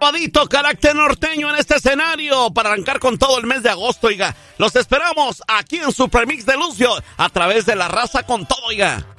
sabadito, carácter norteño en este escenario para arrancar con todo el mes de agosto, oiga. Los esperamos aquí en Super Mix de Lucio a través de La Raza con todo, oiga.